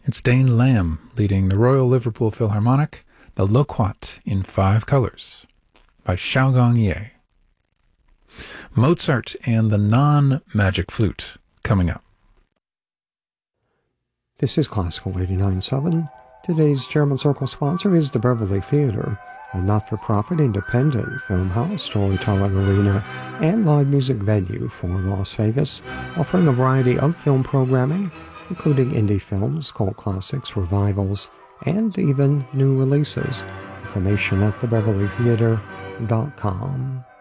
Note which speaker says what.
Speaker 1: It's Dane Lamb leading the Royal Liverpool Philharmonic, the Loquat in 5 Colors by Xiaogong Ye. Mozart and the Non-Magic Flute coming up.
Speaker 2: This is Classical 89.7. Today's Chairman Circle sponsor is the Beverly Theater, a not-for-profit independent film house, storytelling arena, and live music venue for Las Vegas, offering a variety of film programming, including indie films, cult classics, revivals, and even new releases. Information at thebeverlytheater.com.